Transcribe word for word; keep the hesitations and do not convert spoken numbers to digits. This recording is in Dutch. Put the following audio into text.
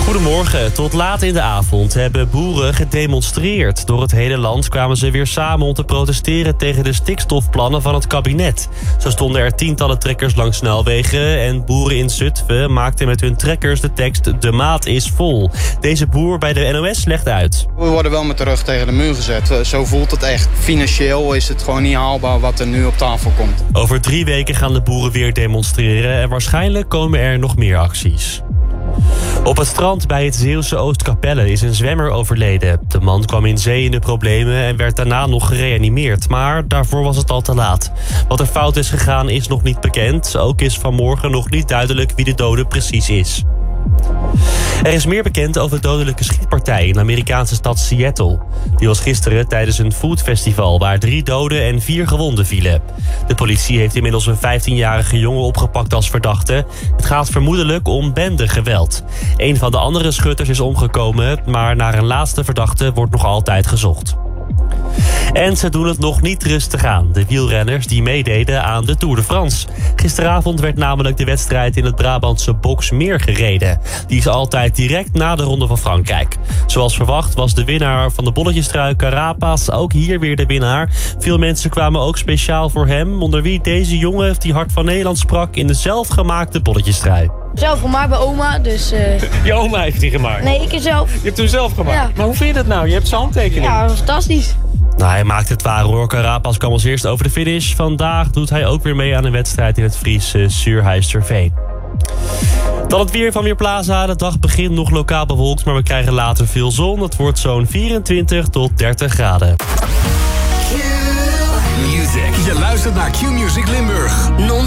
Goedemorgen. Tot laat in de avond hebben boeren gedemonstreerd. Door het hele land kwamen ze weer samen om te protesteren tegen de stikstofplannen van het kabinet. Zo stonden er tientallen trekkers langs snelwegen en boeren in Zutphen maakten met hun trekkers de tekst "De maat is vol". Deze boer bij de N O S legt uit. We worden wel met de rug tegen de muur gezet. Zo voelt het echt. Financieel is het gewoon niet haalbaar wat er nu op tafel komt. Over drie weken gaan de boeren weer demonstreren en waarschijnlijk komen er nog meer acties. Op het strand bij het Zeeuwse Oostkapelle is een zwemmer overleden. De man kwam in zee in de problemen en werd daarna nog gereanimeerd. Maar daarvoor was het al te laat. Wat er fout is gegaan is nog niet bekend. Ook is vanmorgen nog niet duidelijk wie de dode precies is. Er is meer bekend over de dodelijke schietpartij in de Amerikaanse stad Seattle. Die was gisteren tijdens een foodfestival waar drie doden en vier gewonden vielen. De politie heeft inmiddels een vijftienjarige jongen opgepakt als verdachte. Het gaat vermoedelijk om bendegeweld. Een van de andere schutters is omgekomen, maar naar een laatste verdachte wordt nog altijd gezocht. En ze doen het nog niet rustig aan, de wielrenners die meededen aan de Tour de France. Gisteravond werd namelijk de wedstrijd in het Brabantse Boxmeer gereden. Die is altijd direct na de Ronde van Frankrijk. Zoals verwacht was de winnaar van de bolletjestrui Carapaz ook hier weer de winnaar. Veel mensen kwamen ook speciaal voor hem, onder wie deze jongen die Hart van Nederland sprak in de zelfgemaakte bolletjestrui. Zelf gemaakt bij oma, dus... Uh... Je oma heeft die gemaakt? Nee, ik zelf. Je hebt hem zelf gemaakt? Ja. Maar hoe vind je dat nou? Je hebt zijn handtekening. Ja, fantastisch. Nou, hij maakt het waar hoor. Carapaz kwam als eerst over de finish. Vandaag doet hij ook weer mee aan een wedstrijd in het Friese Suurhuisterveen. Dan het weer van Weerplaza. De dag begint nog lokaal bewolkt, maar we krijgen later veel zon. Het wordt zo'n vierentwintig tot dertig graden. Q-Music. Je luistert naar Q-Music Limburg. Non